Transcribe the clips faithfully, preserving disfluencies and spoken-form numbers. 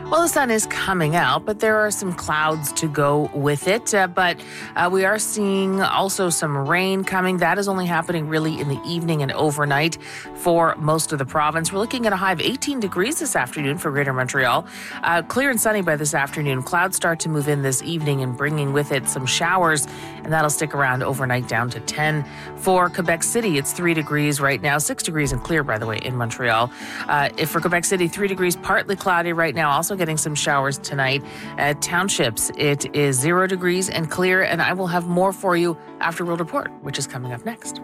Well, the sun is coming out, but there are some clouds to go with it. Uh, but uh, we are seeing also some rain coming. That is only happening really in the evening and overnight for most of the province. We're looking at a high of eighteen degrees this afternoon for Greater Montreal. Uh, clear and sunny by this afternoon. Clouds start to move in this evening and bringing with it some showers, and that'll stick around overnight down to ten. For Quebec City, it's three degrees right now, six degrees and clear, by the way, in Montreal. Uh, if for Quebec City, three degrees, partly cloudy right now, also getting some showers tonight. At Townships, it is zero degrees and clear, and I will have more for you after World Report, which is coming up next.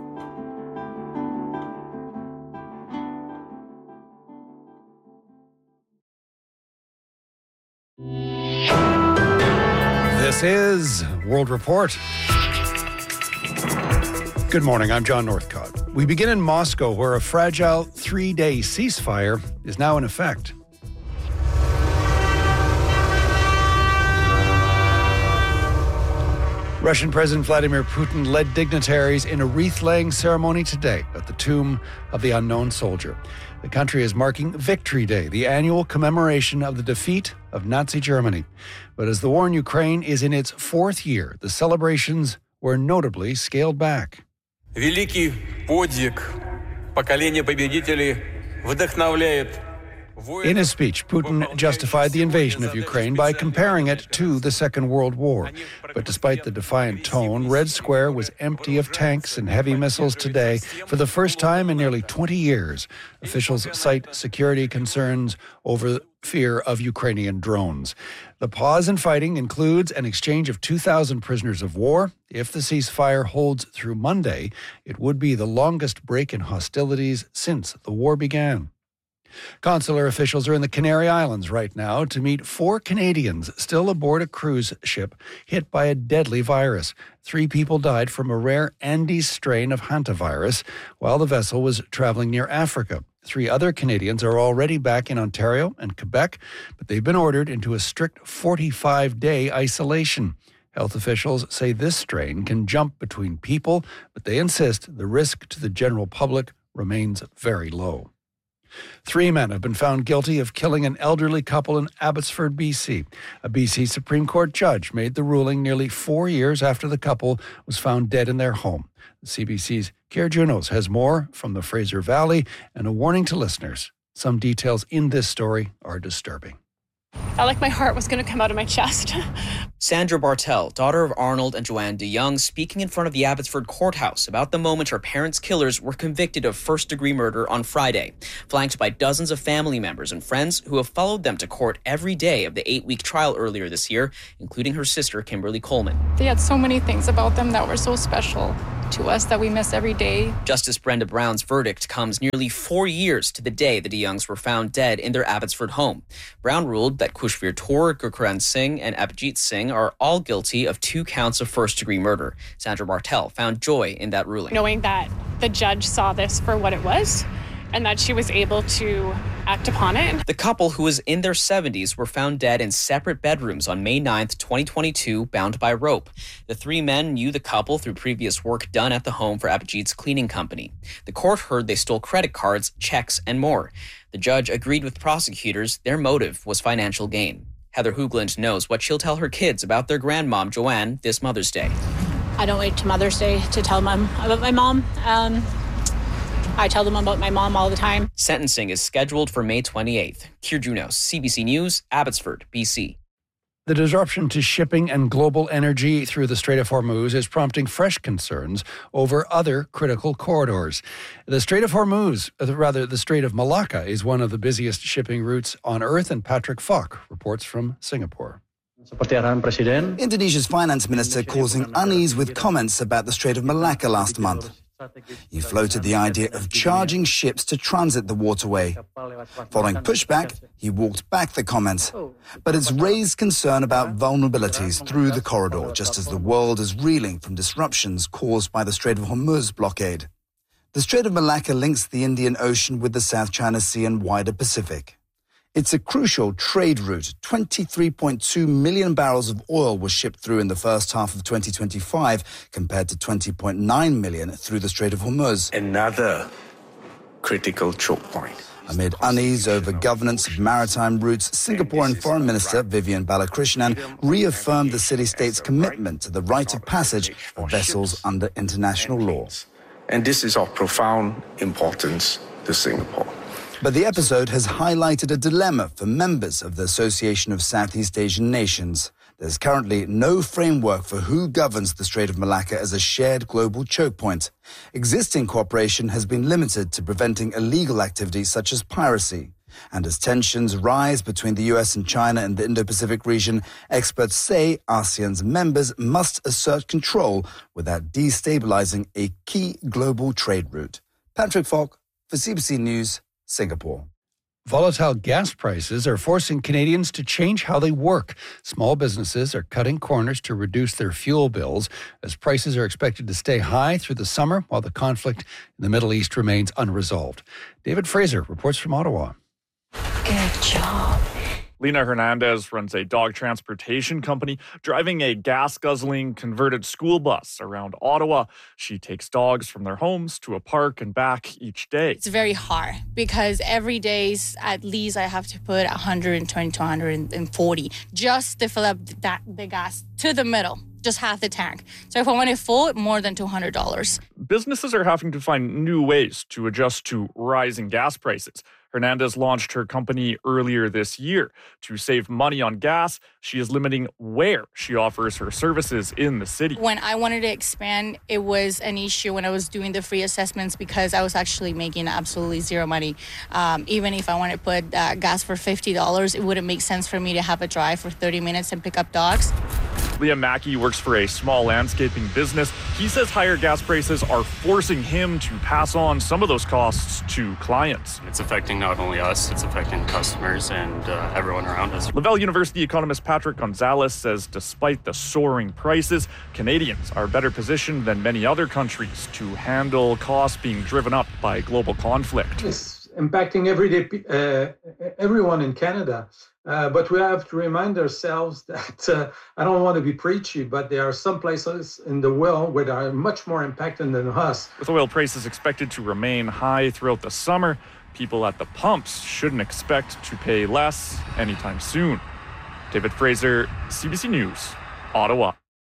This is World Report. Good morning, I'm John Northcott. We begin in Moscow, where a fragile three-day ceasefire is now in effect. Russian President Vladimir Putin led dignitaries in a wreath-laying ceremony today at the tomb of the unknown soldier. The country is marking Victory Day, the annual commemoration of the defeat of Nazi Germany. But as the war in Ukraine is in its fourth year, the celebrations were notably scaled back. Великий подвиг поколения победителей вдохновляет. In his speech, Putin justified the invasion of Ukraine by comparing it to the Second World War. But despite the defiant tone, Red Square was empty of tanks and heavy missiles today for the first time in nearly twenty years. Officials cite security concerns over fear of Ukrainian drones. The pause in fighting includes an exchange of two thousand prisoners of war. If the ceasefire holds through Monday, it would be the longest break in hostilities since the war began. Consular officials are in the Canary Islands right now to meet four Canadians still aboard a cruise ship hit by a deadly virus. Three people died from a rare Andes strain of hantavirus while the vessel was traveling near Africa. Three other Canadians are already back in Ontario and Quebec, but they've been ordered into a strict forty-five day isolation. Health officials say this strain can jump between people, but they insist the risk to the general public remains very low. Three men have been found guilty of killing an elderly couple in Abbotsford, B C. A B C Supreme Court judge made the ruling nearly four years after the couple was found dead in their home. The C B C's Kier Junos has more from the Fraser Valley and a warning to listeners. Some details in this story are disturbing. I felt like my heart was going to come out of my chest. Sandra Bartel, daughter of Arnold and Joanne DeYoung, speaking in front of the Abbotsford courthouse about the moment her parents' killers were convicted of first-degree murder on Friday, flanked by dozens of family members and friends who have followed them to court every day of the eight-week trial earlier this year, including her sister, Kimberly Coleman. They had so many things about them that were so special to us that we miss every day. Justice Brenda Brown's verdict comes nearly four years to the day the DeYoungs were found dead in their Abbotsford home. Brown ruled that Kushveer Kaur, Gurcharan Singh, and Abhijit Singh are all guilty of two counts of first-degree murder. Sandra Bartel found joy in that ruling. Knowing that the judge saw this for what it was and that she was able to act upon it. The couple, who was in their seventies, were found dead in separate bedrooms on May ninth, twenty twenty-two, bound by rope. The three men knew the couple through previous work done at the home for Abhijit's cleaning company. The court heard they stole credit cards, checks, and more. The judge agreed with prosecutors their motive was financial gain. Heather Hoogland knows what she'll tell her kids about their grandmom, Joanne, this Mother's Day. I don't wait to Mother's Day to tell them about my mom. Um, I tell them about my mom all the time. Sentencing is scheduled for May twenty-eighth. Kier Junos, C B C News, Abbotsford, B C. The disruption to shipping and global energy through the Strait of Hormuz is prompting fresh concerns over other critical corridors. The Strait of Hormuz, rather the Strait of Malacca, is one of the busiest shipping routes on Earth, and Patrick Falk reports from Singapore. Indonesia's finance minister causing unease with comments about the Strait of Malacca last month. He floated the idea of charging ships to transit the waterway. Following pushback, he walked back the comments. But it's raised concern about vulnerabilities through the corridor, just as the world is reeling from disruptions caused by the Strait of Hormuz blockade. The Strait of Malacca links the Indian Ocean with the South China Sea and wider Pacific. It's a crucial trade route. twenty-three point two million barrels of oil were shipped through in the first half of twenty twenty-five, compared to twenty point nine million through the Strait of Hormuz. Another critical choke point. Amid unease over governance of maritime routes, Singaporean Foreign Minister Vivian Balakrishnan reaffirmed the city-state's commitment to the rite of passage of vessels under international law. And this is of profound importance to Singapore. But the episode has highlighted a dilemma for members of the Association of Southeast Asian Nations. There's currently no framework for who governs the Strait of Malacca as a shared global choke point. Existing cooperation has been limited to preventing illegal activities such as piracy. And as tensions rise between the U S and China in the Indo-Pacific region, experts say ASEAN's members must assert control without destabilizing a key global trade route. Patrick Falk for C B C News, Singapore. Volatile gas prices are forcing Canadians to change how they work. Small businesses are cutting corners to reduce their fuel bills as prices are expected to stay high through the summer while the conflict in the Middle East remains unresolved. David Fraser reports from Ottawa. Good job. Lena Hernandez runs a dog transportation company, driving a gas-guzzling converted school bus around Ottawa. She takes dogs from their homes to a park and back each day. It's very hard because every day at least I have to put one hundred twenty to one hundred forty just to fill up that, the gas to the middle. Just half the tank. So if I want it full, more than two hundred dollars. Businesses are having to find new ways to adjust to rising gas prices. Hernandez launched her company earlier this year. To save money on gas, she is limiting where she offers her services in the city. When I wanted to expand, it was an issue when I was doing the free assessments because I was actually making absolutely zero money. Um, even if I wanted to put uh, gas for fifty dollars, it wouldn't make sense for me to have a drive for thirty minutes and pick up dogs. Liam Mackey works for a small landscaping business. He says higher gas prices are forcing him to pass on some of those costs to clients. It's affecting not only us, it's affecting customers and uh, everyone around us. Laval University economist Patrick Gonzalez says despite the soaring prices, Canadians are better positioned than many other countries to handle costs being driven up by global conflict. It's impacting everyday, uh, everyone in Canada. Uh, but we have to remind ourselves that, uh, I don't want to be preachy, but there are some places in the world where they are much more impacted than us. With oil prices expected to remain high throughout the summer, people at the pumps shouldn't expect to pay less anytime soon. David Fraser, C B C News, Ottawa.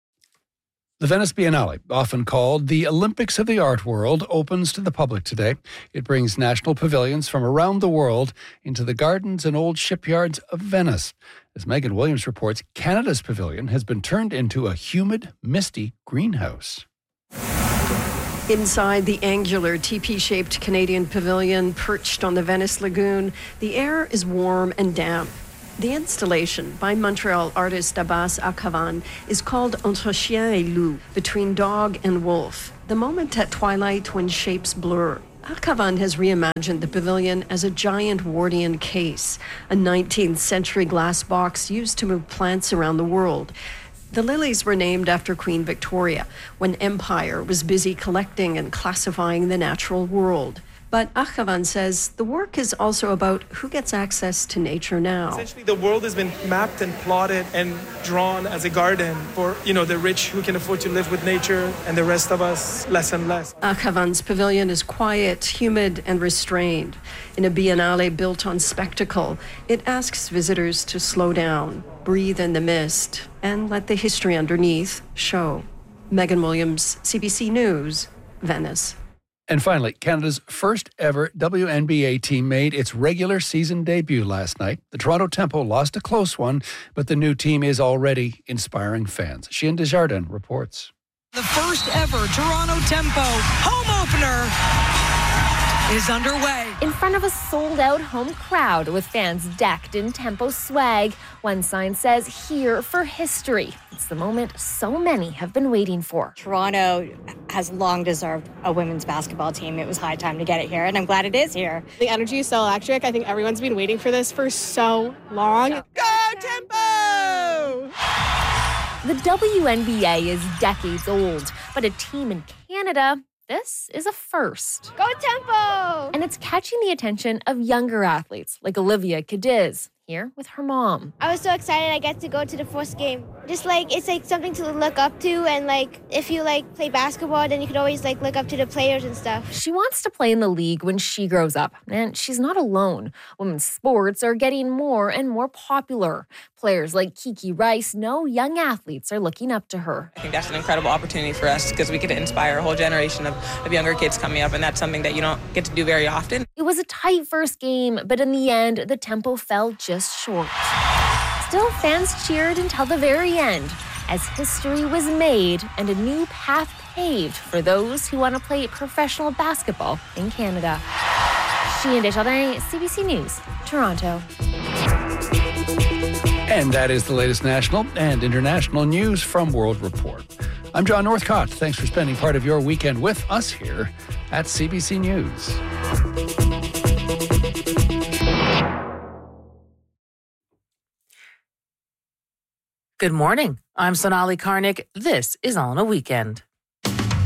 The Venice Biennale, often called the Olympics of the art world, opens to the public today. It brings national pavilions from around the world into the gardens and old shipyards of Venice. As Megan Williams reports, Canada's pavilion has been turned into a humid, misty greenhouse. Inside the angular T P-shaped Canadian pavilion perched on the Venice Lagoon, the air is warm and damp. The installation by Montreal artist Abbas Akhavan is called Entre Chien et Loup, between dog and wolf, the moment at twilight when shapes blur. Akhavan has reimagined the pavilion as a giant Wardian case, a nineteenth century glass box used to move plants around the world. The lilies were named after Queen Victoria, when empire was busy collecting and classifying the natural world. But Akhavan says the work is also about who gets access to nature now. Essentially, the world has been mapped and plotted and drawn as a garden for, you know, the rich who can afford to live with nature and the rest of us less and less. Akhavan's pavilion is quiet, humid, and restrained. In a biennale built on spectacle, it asks visitors to slow down, breathe in the mist, and let the history underneath show. Megan Williams, C B C News, Venice. And finally, Canada's first ever W N B A team made its regular season debut last night. The Toronto Tempo lost a close one, but the new team is already inspiring fans. Sheehan Desjardins reports. The first ever Toronto Tempo home opener is underway. In front of a sold-out home crowd with fans decked in Tempo swag. One sign says, "Here for history." It's the moment so many have been waiting for. Toronto has long deserved a women's basketball team. It was high time to get it here, and I'm glad it is here. The energy is so electric. I think everyone's been waiting for this for so long. Go Tempo! The W N B A is decades old, but a team in Canada, this is a first. Go Tempo! And it's catching the attention of younger athletes like Olivia Cadiz. here with her mom. I was so excited I get to go to the first game. Just like, it's like something to look up to, and like, if you like play basketball, then you could always like look up to the players and stuff. She wants to play in the league when she grows up, and she's not alone. Women's sports are getting more and more popular. Players like Kiki Rice know young athletes are looking up to her. I think that's an incredible opportunity for us because we get to inspire a whole generation of, of younger kids coming up, and that's something that you don't get to do very often. It was a tight first game, but in the end, the tempo fell just short. Still, fans cheered until the very end as history was made and a new path paved for those who want to play professional basketball in Canada. Sheehan Desjardins, C B C News, Toronto. And that is the latest national and international news from World Report. I'm John Northcott. Thanks for spending part of your weekend with us here at C B C News. Good morning. I'm Sonali Karnik. This is On a Weekend.